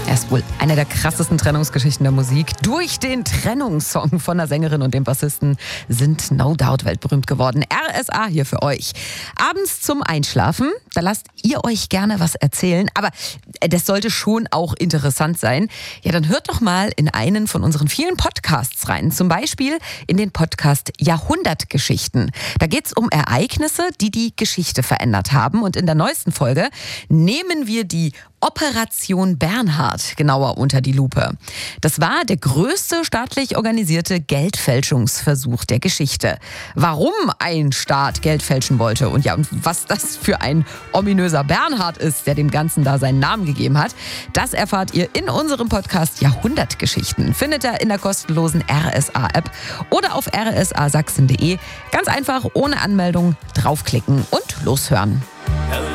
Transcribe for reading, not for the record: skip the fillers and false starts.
Er ist wohl eine der krassesten Trennungsgeschichten der Musik. Durch den Trennungssong von der Sängerin und dem Bassisten sind No Doubt weltberühmt geworden. RSA hier für euch. Abends zum Einschlafen, da lasst ihr euch gerne was erzählen, aber das sollte schon auch interessant sein. Ja, dann hört doch mal in einen von unseren vielen Podcasts rein. Zum Beispiel in den Podcast Jahrhundertgeschichten. Da geht's um Ereignisse, die die Geschichte verändert haben. Und in der neuesten Folge nehmen wir die Operation Bernhard genauer unter die Lupe. Das war der größte staatlich organisierte Geldfälschungsversuch der Geschichte. Warum ein Staat Geld fälschen wollte und was das für ein ominöser Bernhard ist, der dem Ganzen da seinen Namen gegeben hat, das erfahrt ihr in unserem Podcast Jahrhundertgeschichten. Findet ihr in der kostenlosen RSA-App oder auf rsasachsen.de. Ganz einfach, ohne Anmeldung, draufklicken und loshören.